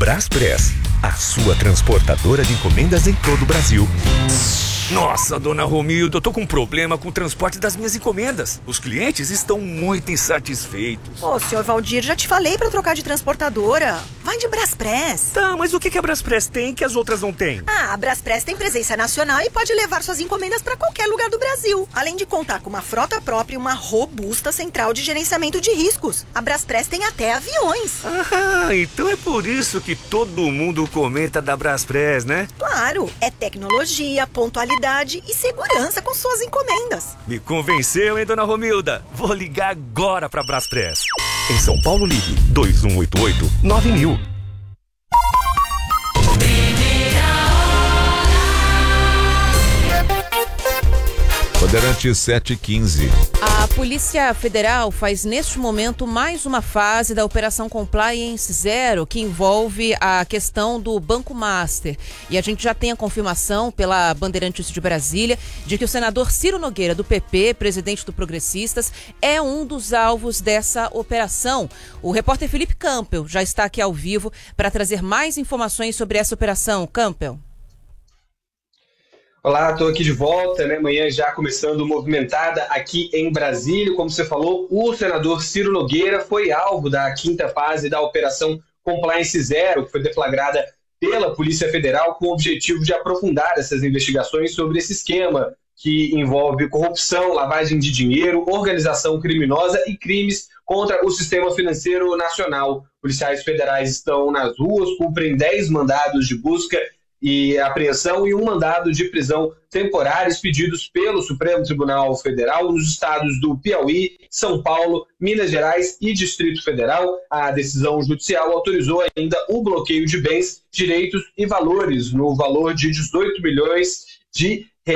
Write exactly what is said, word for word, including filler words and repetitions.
Braspress, a sua transportadora de encomendas em todo o Brasil. Nossa, dona Romilda, eu tô com um problema com o transporte das minhas encomendas. Os clientes estão muito insatisfeitos. Ô, senhor Valdir, já te falei pra trocar de transportadora. Vai de Braspress. Tá, mas o que que a Braspress tem que as outras não têm? Ah, a Braspress tem presença nacional e pode levar suas encomendas pra qualquer lugar do Brasil. Além de contar com uma frota própria e uma robusta central de gerenciamento de riscos. A Braspress tem até aviões. Ah, então é por isso que todo mundo comenta da Braspress, né? Claro, é tecnologia, pontualidade e segurança com suas encomendas. Me convenceu, hein, dona Romilda? Vou ligar agora pra Braspress. Em São Paulo, ligue dois um oito oito nove mil. Bandeirantes sete e quinze. A Polícia Federal faz neste momento mais uma fase da Operação Compliance Zero, que envolve a questão do Banco Master. E a gente já tem a confirmação pela Bandeirantes de Brasília de que o senador Ciro Nogueira, do P P, presidente do Progressistas, é um dos alvos dessa operação. O repórter Felipe Campbell já está aqui ao vivo para trazer mais informações sobre essa operação. Campbell. Olá, estou aqui de volta, né? Manhã já começando movimentada aqui em Brasília. Como você falou, o senador Ciro Nogueira foi alvo da quinta fase da Operação Compliance Zero, que foi deflagrada pela Polícia Federal com o objetivo de aprofundar essas investigações sobre esse esquema que envolve corrupção, lavagem de dinheiro, organização criminosa e crimes contra o sistema financeiro nacional. Policiais federais estão nas ruas, cumprem dez mandados de busca e apreensão e um mandado de prisão temporária expedidos pelo Supremo Tribunal Federal nos estados do Piauí, São Paulo, Minas Gerais e Distrito Federal. A decisão judicial autorizou ainda o bloqueio de bens, direitos e valores no valor de dezoito milhões de